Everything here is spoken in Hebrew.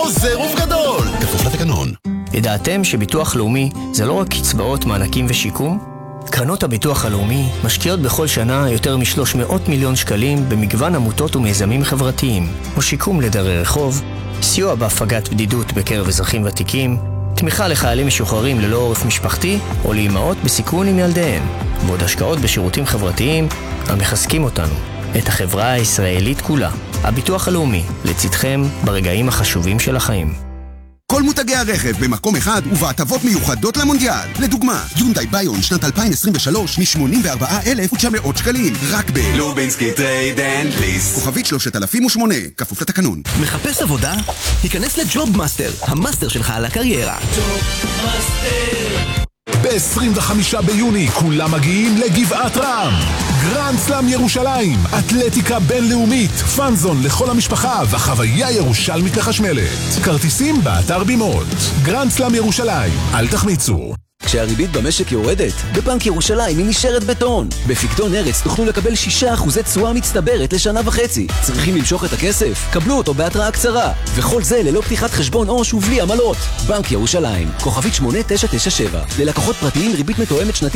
עוזר ובגדול, כפוף לתקנון. ידעתם שביטוח לאומי זה לא רק קצבאות, מענקים ושיקום? קרנות הביטוח הלאומי משקיעות בכל שנה יותר מ-300 מיליון שקלים במגוון עמותות ומיזמים חברתיים, או שיקום לדרי רחוב, סיוע בהפגת בדידות בקרב אזרחים ותיקים, תמיכה לחיילים משוחררים ללא עורף משפחתי או לאמהות בסיכון עם ילדיהם, ועוד השקעות בשירותים חברתיים המחזקים אותנו, את החברה הישראלית כולה. הביטוח הלאומי, לצדכם ברגעים החשובים של החיים. כל מותגי הרכב במקום אחד ובהטבות מיוחדות למונדיאל. לדוגמה, יונדאי ביון שנת 2023 מ-84,900 שקלים, רק לובינסקי טרייד אנד ליסט. כוכבית 3008, כפוף לתקנון. מחפש עבודה? היכנס לג'וב מאסטר, המאסטר שלך על הקריירה. ג'וב מאסטר. ב-25 ביוני כולם מגיעים לגבעת רם. גרנד סלאם ירושלים, אתלטיקה בינלאומית, פאנזון לכל המשפחה וחוויה ירושלמית לחשמלת. כרטיסים באתר בימות. גרנד סלאם ירושלים, אל תחמיצו. כשהריבית במשק יורדת, בבנק ירושלים היא נשארת בטון. בפקדון ארץ תוכלו לקבל 6% תשואה מצטברת לשנה וחצי. צריכים למשוך את הכסף? קבלו אותו בהתראה קצרה. וכל זה ללא פתיחת חשבון עו"ש ובלי עמלות. בנק ירושלים, כוכבית 8997. ללקוחות פרטיים ריבית מתואמת שנתית